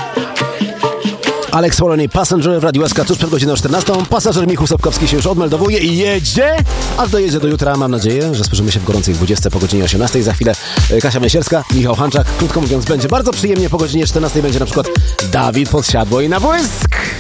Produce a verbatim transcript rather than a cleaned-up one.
Alex Polony, Passenger w Radiu S K tuż przed godziną czternastą. Pasażer Michał Sapkowski się już odmeldowuje i jedzie, aż dojedzie do jutra. Mam nadzieję, że słyszymy się w gorącej dwudziestej po godzinie osiemnastej. Za chwilę Kasia Węsierska, Michał Hanczak. Krótko mówiąc, będzie bardzo przyjemnie. Po godzinie czternastej będzie na przykład Dawid Podsiadło i Na Błysk.